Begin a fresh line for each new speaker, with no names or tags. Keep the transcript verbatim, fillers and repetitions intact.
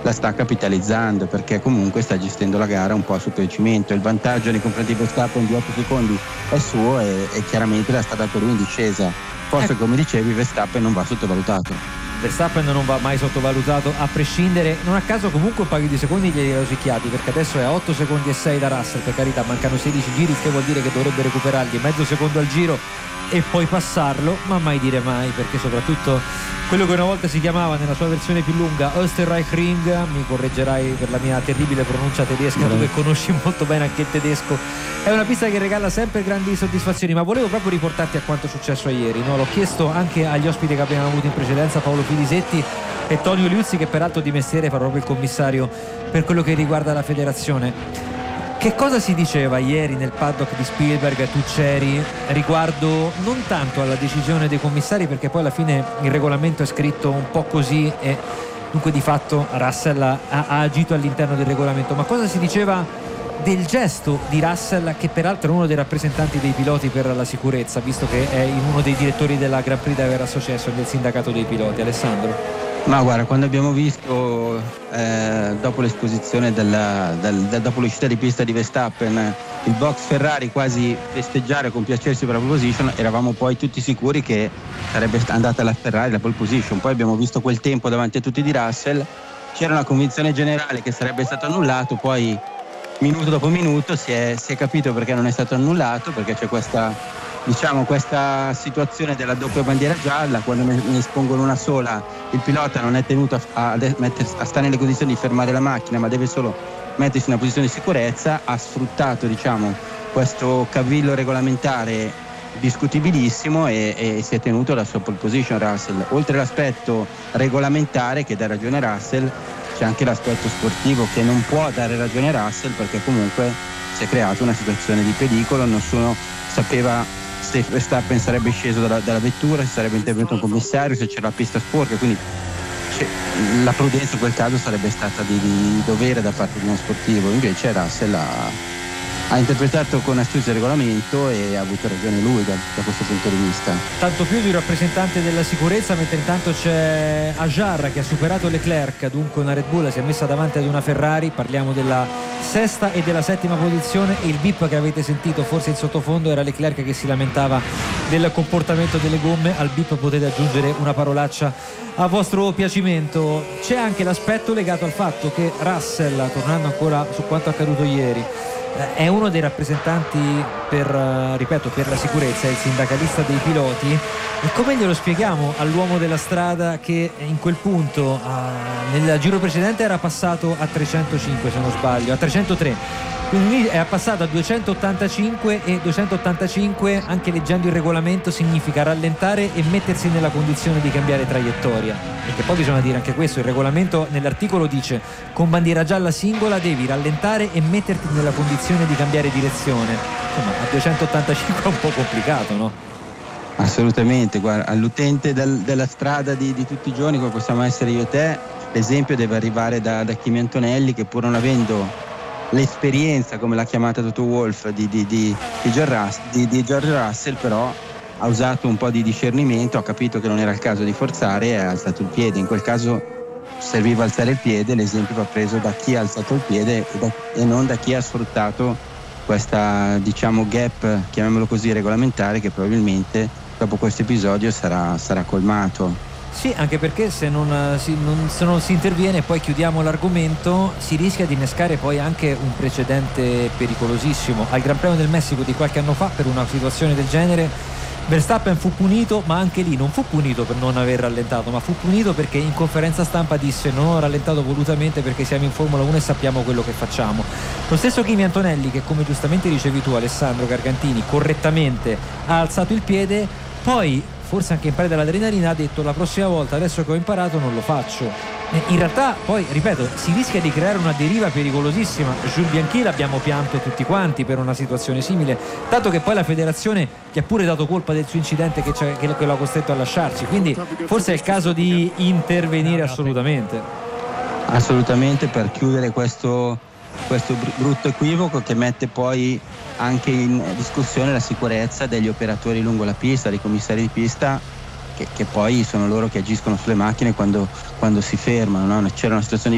la sta capitalizzando, perché comunque sta gestendo la gara un po' a sottocimento. Il vantaggio nei confronti di Verstappen di otto secondi è suo e, e chiaramente la sta dato lui in discesa. Forse, come dicevi, Verstappen non va sottovalutato.
Verstappen non va mai sottovalutato a prescindere. Non a caso comunque un paio di secondi glieli ha rosicchiati, perché adesso è a otto secondi e sei da Russell, per carità mancano sedici giri, che vuol dire che dovrebbe recuperargli mezzo secondo al giro e poi passarlo, ma mai dire mai, perché soprattutto quello che una volta si chiamava nella sua versione più lunga Österreichring, mi correggerai per la mia terribile pronuncia tedesca, tu che conosci molto bene anche il tedesco, è una pista che regala sempre grandi soddisfazioni. Ma volevo proprio riportarti a quanto è successo ieri, no? L'ho chiesto anche agli ospiti che abbiamo avuto in precedenza, Paolo Filisetti e Tonio Liuzzi, che peraltro di mestiere fa proprio il commissario per quello che riguarda la federazione. Che cosa si diceva ieri nel paddock di Spielberg, tu c'eri, riguardo non tanto alla decisione dei commissari, perché poi alla fine il regolamento è scritto un po' così e dunque di fatto Russell ha, ha agito all'interno del regolamento, ma cosa si diceva del gesto di Russell, che peraltro è uno dei rappresentanti dei piloti per la sicurezza, visto che è uno dei direttori della Grand Prix Driver Association, del sindacato dei piloti. Alessandro?
Ma guarda, quando abbiamo visto eh, dopo l'esposizione della, del, del, dopo l'uscita di pista di Verstappen il box Ferrari quasi festeggiare, compiacersi per la pole position, eravamo poi tutti sicuri che sarebbe andata la Ferrari la pole position. Poi abbiamo visto quel tempo davanti a tutti di Russell, c'era una convinzione generale che sarebbe stato annullato, poi minuto dopo minuto si è, si è capito perché non è stato annullato, perché c'è questa diciamo questa situazione della doppia bandiera gialla. Quando ne espongono una sola, il pilota non è tenuto a, a, mettersi, a stare nelle condizioni di fermare la macchina, ma deve solo mettersi in una posizione di sicurezza. Ha sfruttato diciamo questo cavillo regolamentare discutibilissimo e, e si è tenuto la sua pole position Russell. Oltre all'aspetto regolamentare che dà ragione a Russell, c'è anche l'aspetto sportivo che non può dare ragione a Russell, perché comunque si è creata una situazione di pericolo. Nessuno sapeva se Verstappen sarebbe sceso dalla, dalla vettura, se sarebbe intervenuto un commissario, se c'era la pista sporca, quindi la prudenza in quel caso sarebbe stata di, di dovere da parte di uno sportivo. Invece Russell ha, ha interpretato con astuzia il regolamento e ha avuto ragione lui da, da questo punto di vista.
Tanto più di un rappresentante della sicurezza, mentre intanto c'è Ajar che ha superato Leclerc, dunque una Red Bull si è messa davanti ad una Ferrari. Parliamo della sesta e della settima posizione, e il beep che avete sentito forse in sottofondo era Leclerc che si lamentava del comportamento delle gomme. Al beep potete aggiungere una parolaccia a vostro piacimento. C'è anche l'aspetto legato al fatto che Russell, tornando ancora su quanto accaduto ieri, è uno dei rappresentanti per, ripeto, per la sicurezza, è il sindacalista dei piloti. E come glielo spieghiamo all'uomo della strada che in quel punto uh, nel giro precedente era passato a trecentocinque, se non sbaglio, a trecentotré, quindi è passato a duecentottantacinque, e duecentottantacinque, anche leggendo il regolamento, significa rallentare e mettersi nella condizione di cambiare traiettoria. Perché poi bisogna dire anche questo, il regolamento nell'articolo dice con bandiera gialla singola devi rallentare e metterti nella condizione di cambiare direzione. Insomma, a duecentottantacinque è un po' complicato, no?
Assolutamente, guarda, all'utente del, della strada di, di tutti i giorni, come possiamo essere io e te, l'esempio deve arrivare da, da Kimi Antonelli, che pur non avendo l'esperienza, come l'ha chiamata Toto Wolff, di, di, di, di, George, di, di George Russell, però ha usato un po' di discernimento, ha capito che non era il caso di forzare e ha alzato il piede. In quel caso serviva alzare il piede, l'esempio va preso da chi ha alzato il piede e, da, e non da chi ha sfruttato questa, diciamo, gap, chiamiamolo così, regolamentare, che probabilmente dopo questo episodio sarà, sarà colmato.
Sì, anche perché se non, si, non, se non si interviene, poi chiudiamo l'argomento, si rischia di innescare poi anche un precedente pericolosissimo. Al Gran Premio del Messico di qualche anno fa, per una situazione del genere, Verstappen fu punito, ma anche lì non fu punito per non aver rallentato, ma fu punito perché in conferenza stampa disse: non ho rallentato volutamente perché siamo in Formula uno e sappiamo quello che facciamo. Lo stesso Kimi Antonelli, che come giustamente dicevi tu, Alessandro Gargantini, correttamente ha alzato il piede, poi forse anche in preda all'adrenalina ha detto: la prossima volta, adesso che ho imparato, non lo faccio. In realtà poi, ripeto, si rischia di creare una deriva pericolosissima. Jules Bianchi l'abbiamo pianto tutti quanti per una situazione simile, tanto che poi la federazione gli ha pure dato colpa del suo incidente che, che, che lo ha costretto a lasciarci, quindi forse è il caso di intervenire assolutamente
assolutamente per chiudere questo, questo brutto equivoco che mette poi anche in discussione la sicurezza degli operatori lungo la pista, dei commissari di pista, che, che poi sono loro che agiscono sulle macchine quando, quando si fermano, no? C'era una situazione